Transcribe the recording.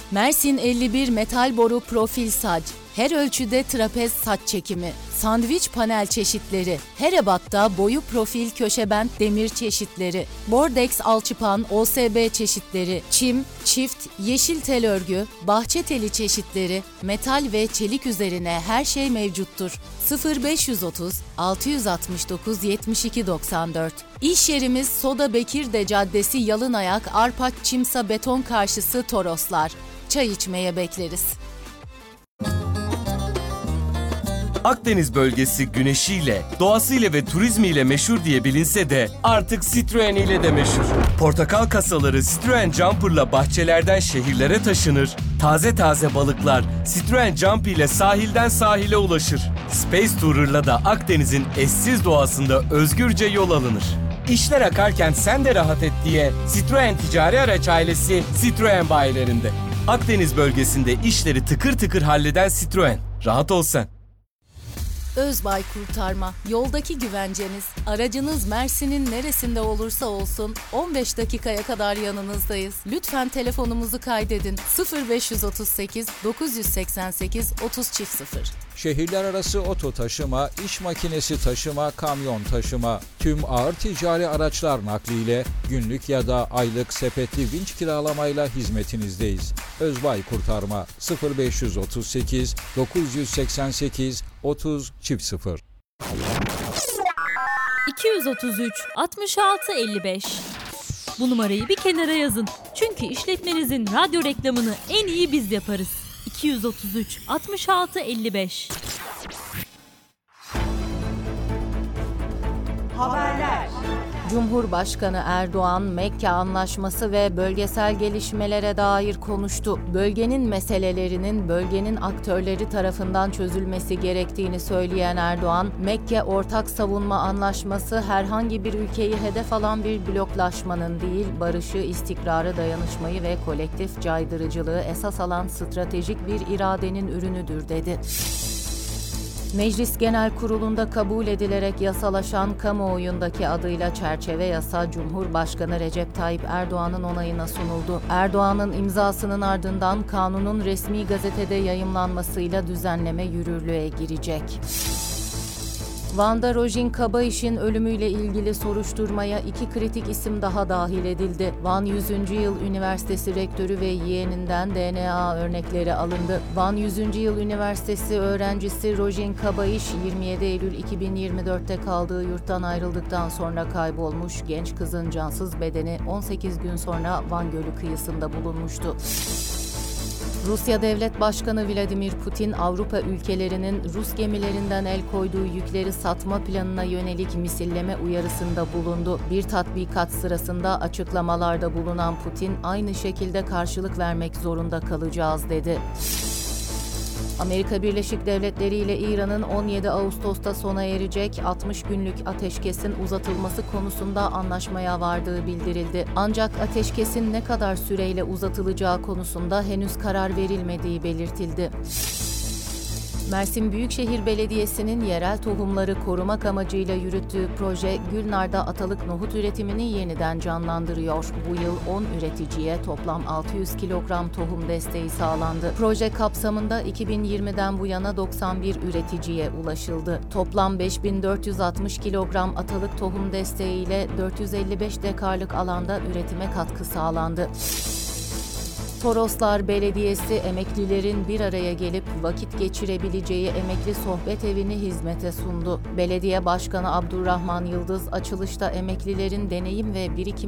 Mersin 51 metal boru profil saç, her ölçüde trapez saç çekimi, sandviç panel çeşitleri, her ebatta boyu profil köşebent demir çeşitleri, bordeks alçıpan OSB çeşitleri, çim, çift, yeşil tel örgü, bahçe teli çeşitleri, metal ve çelik üzerine her şey mevcuttur. 0530 669 72 94. İş yerimiz Soda Bekirde Caddesi Yalınayak Arpak Çimsa Beton karşısı Toroslar. Çay içmeye bekleriz. Akdeniz bölgesi güneşiyle, doğasıyla ve turizmiyle meşhur diye bilinse de artık Citroen ile de meşhur. Portakal kasaları Citroen Jumper'la bahçelerden şehirlere taşınır, taze taze balıklar Citroen Jump ile sahilden sahile ulaşır. Space Tourer'la da Akdeniz'in eşsiz doğasında özgürce yol alınır. İşler akarken sen de rahat et diye Citroen Ticari Araç ailesi Citroen bayilerinde. Akdeniz bölgesinde işleri tıkır tıkır halleden Citroen. Rahat ol sen. Özbay Kurtarma, yoldaki güvenceniz. Aracınız Mersin'in neresinde olursa olsun 15 dakikaya kadar yanınızdayız. Lütfen telefonumuzu kaydedin. 0538 988 3000. Şehirler arası oto taşıma, iş makinesi taşıma, kamyon taşıma, tüm ağır ticari araçlar nakliyle günlük ya da aylık sepetli vinç kiralamayla hizmetinizdeyiz. Özbay Kurtarma 0538 988 30 0. 233 66 55. Bu numarayı bir kenara yazın. Çünkü işletmenizin radyo reklamını en iyi biz yaparız. 233 66 55. Haberler. Cumhurbaşkanı Erdoğan, Mekke Anlaşması ve bölgesel gelişmelere dair konuştu. Bölgenin meselelerinin bölgenin aktörleri tarafından çözülmesi gerektiğini söyleyen Erdoğan, Mekke Ortak Savunma Anlaşması herhangi bir ülkeyi hedef alan bir bloklaşmanın değil, barışı, istikrarı, dayanışmayı ve kolektif caydırıcılığı esas alan stratejik bir iradenin ürünüdür dedi. Meclis Genel Kurulu'nda kabul edilerek yasalaşan kamuoyundaki adıyla çerçeve yasa Cumhurbaşkanı Recep Tayyip Erdoğan'ın onayına sunuldu. Erdoğan'ın imzasının ardından kanunun resmi gazetede yayımlanmasıyla düzenleme yürürlüğe girecek. Van'da Rojin Kabayiş'in ölümüyle ilgili soruşturmaya 2 kritik isim daha dahil edildi. Van 100. Yıl Üniversitesi Rektörü ve yeğeninden DNA örnekleri alındı. Van 100. Yıl Üniversitesi öğrencisi Rojin Kabayiş, 27 Eylül 2024'te kaldığı yurttan ayrıldıktan sonra kaybolmuş, genç kızın cansız bedeni 18 gün sonra Van Gölü kıyısında bulunmuştu. Rusya Devlet Başkanı Vladimir Putin, Avrupa ülkelerinin Rus gemilerinden el koyduğu yükleri satma planına yönelik misilleme uyarısında bulundu. Bir tatbikat sırasında açıklamalarda bulunan Putin, aynı şekilde karşılık vermek zorunda kalacağız dedi. Amerika Birleşik Devletleri ile İran'ın 17 Ağustos'ta sona erecek 60 günlük ateşkesin uzatılması konusunda anlaşmaya vardığı bildirildi. Ancak ateşkesin ne kadar süreyle uzatılacağı konusunda henüz karar verilmediği belirtildi. Mersin Büyükşehir Belediyesi'nin yerel tohumları korumak amacıyla yürüttüğü proje Gülnar'da atalık nohut üretimini yeniden canlandırıyor. Bu yıl 10 üreticiye toplam 600 kilogram tohum desteği sağlandı. Proje kapsamında 2020'den bu yana 91 üreticiye ulaşıldı. Toplam 5460 kilogram atalık tohum desteğiyle 455 dekarlık alanda üretime katkı sağlandı. Toroslar Belediyesi emeklilerin bir araya gelip vakit geçirebileceği emekli sohbet evini hizmete sundu. Belediye Başkanı Abdurrahman Yıldız açılışta emeklilerin deneyim ve birikim